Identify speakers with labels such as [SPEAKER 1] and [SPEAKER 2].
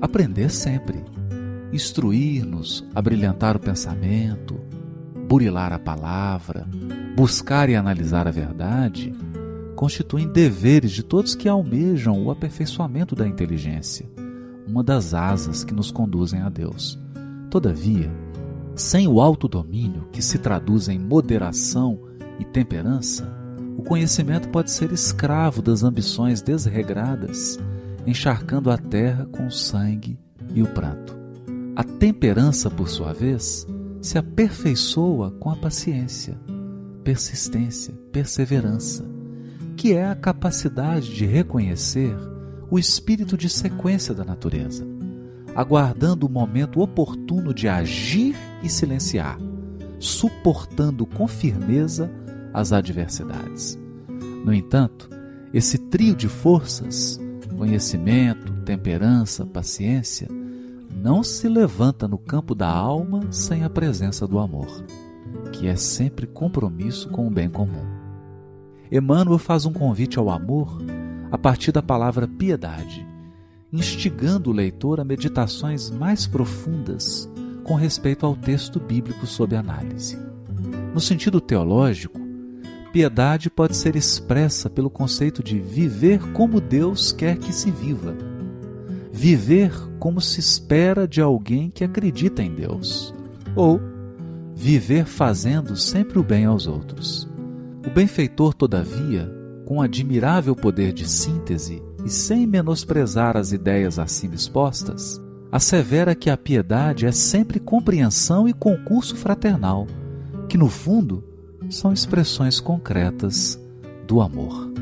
[SPEAKER 1] aprender sempre, instruir-nos, abrilhantar o pensamento, burilar a palavra, buscar e analisar a verdade, constituem deveres de todos que almejam o aperfeiçoamento da inteligência, uma das asas que nos conduzem a Deus. Todavia, sem o autodomínio, que se traduz em moderação e temperança, o conhecimento pode ser escravo das ambições desregradas, encharcando a terra com o sangue e o pranto. A temperança, por sua vez, se aperfeiçoa com a paciência, persistência, perseverança, que é a capacidade de reconhecer o espírito de sequência da natureza, aguardando o momento oportuno de agir e silenciar, suportando com firmeza as adversidades. No entanto, esse trio de forças, conhecimento, temperança, paciência, não se levanta no campo da alma sem a presença do amor, que é sempre compromisso com o bem comum. Emmanuel faz um convite ao amor a partir da palavra piedade, instigando o leitor a meditações mais profundas com respeito ao texto bíblico sob análise. No sentido teológico, piedade pode ser expressa pelo conceito de viver como Deus quer que se viva, viver como se espera de alguém que acredita em Deus, ou viver fazendo sempre o bem aos outros. O benfeitor, todavia, com admirável poder de síntese e sem menosprezar as ideias acima expostas, assevera que a piedade é sempre compreensão e concurso fraternal, que no fundo são expressões concretas do amor.